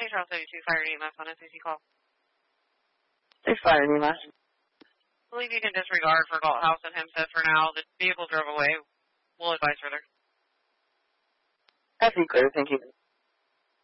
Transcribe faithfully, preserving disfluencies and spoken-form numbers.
Hey, Charles seventy-two, Fire E M S on S A C call. They fired me last. I believe you can disregard for Galt House and Hempstead for now. The vehicle drove away. We'll advise further. That's clear, thank you.